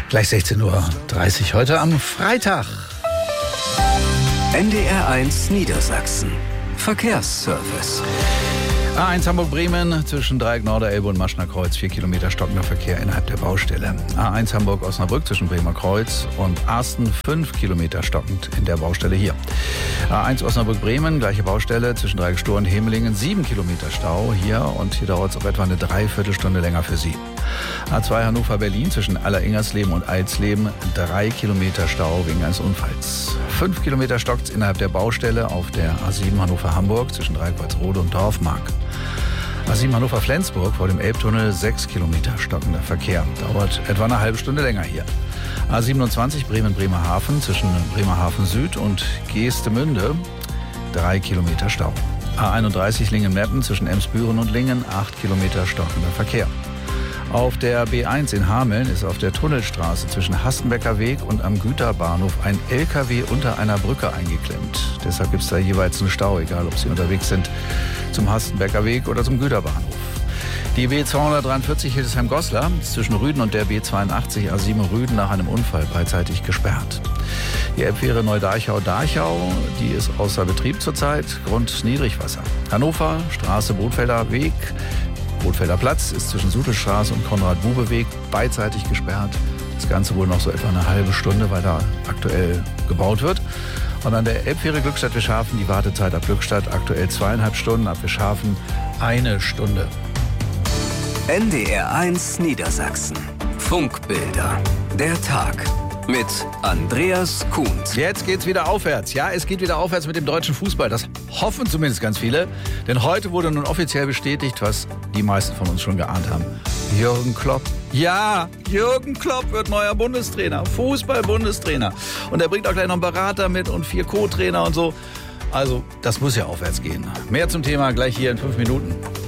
Gleich 16:30 Uhr heute am Freitag. NDR1 Niedersachsen. Verkehrsservice. A1 Hamburg-Bremen zwischen Dreieck Norderelbe und Maschner Kreuz, 4 Kilometer stockender Verkehr innerhalb der Baustelle. A1 Hamburg-Osnabrück zwischen Bremer Kreuz und Arsten, 5 Kilometer stockend in der Baustelle hier. A1 Osnabrück-Bremen, gleiche Baustelle zwischen Dreieck Stur und Hemelingen, 7 Kilometer Stau hier und hier dauert es auch etwa eine Dreiviertelstunde länger für Sie. A2 Hannover-Berlin zwischen Aller-Ingersleben und Eidsleben, 3 Kilometer Stau wegen eines Unfalls. 5 Kilometer stockt innerhalb der Baustelle auf der A7 Hannover-Hamburg zwischen Dreieck Walsrode und Dorfmark. A7 Hannover-Flensburg vor dem Elbtunnel, 6 Kilometer stockender Verkehr. Dauert etwa eine halbe Stunde länger hier. A27 Bremen-Bremerhaven zwischen Bremerhaven Süd und Geestemünde, 3 Kilometer Stau. A31 Lingen-Meppen zwischen Emsbüren und Lingen, 8 Kilometer stockender Verkehr. Auf der B1 in Hameln ist auf der Tunnelstraße zwischen Hastenbecker Weg und am Güterbahnhof ein LKW unter einer Brücke eingeklemmt. Deshalb gibt es da jeweils einen Stau, egal ob Sie unterwegs sind zum Hastenbecker Weg oder zum Güterbahnhof. Die B243 Hildesheim-Goslar ist zwischen Rüden und der B82 A7 Rüden nach einem Unfall beidseitig gesperrt. Die Elbfähre Neu-Dachau-Dachau, die ist außer Betrieb zurzeit, Grund Niedrigwasser. Hannover, Straße Botfelder Weg, Botfelder Platz ist zwischen Sutelstraße und Konrad-Bube-Weg beidseitig gesperrt. Das Ganze wohl noch so etwa eine halbe Stunde, weil da aktuell gebaut wird. Und an der Elbfähre Glückstadt-Wischhafen die Wartezeit ab Glückstadt aktuell 2,5 Stunden, ab Wischhafen 1 Stunde. NDR1 Niedersachsen. Funkbilder. Der Tag. Mit Andreas Kuhns. Jetzt geht's wieder aufwärts. Ja, es geht wieder aufwärts mit dem deutschen Fußball. Das hoffen zumindest ganz viele. Denn heute wurde nun offiziell bestätigt, was die meisten von uns schon geahnt haben. Jürgen Klopp. Ja, Jürgen Klopp wird neuer Bundestrainer. Fußball-Bundestrainer. Und er bringt auch gleich noch einen Berater mit und 4 Co-Trainer und so. Also, das muss ja aufwärts gehen. Mehr zum Thema gleich hier in 5 Minuten.